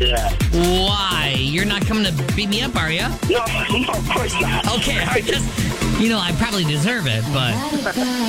Yeah. Why? You're not coming to beat me up, are you? No, of course not. Okay, I just, I probably deserve it, but...